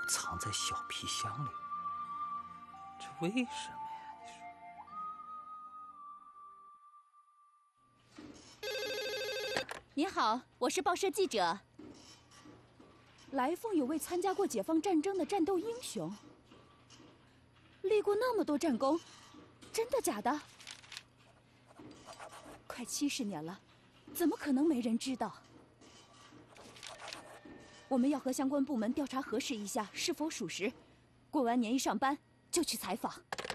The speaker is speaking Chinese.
藏在小皮箱里，这为什么呀？ 你说。您好，我是报社记者。来凤有位参加过解放战争的战斗英雄，立过那么多战功，真的假的？快70年了，怎么可能没人知道？我们要和相关部门调查核实一下是否属实，过完年一上班就去采访。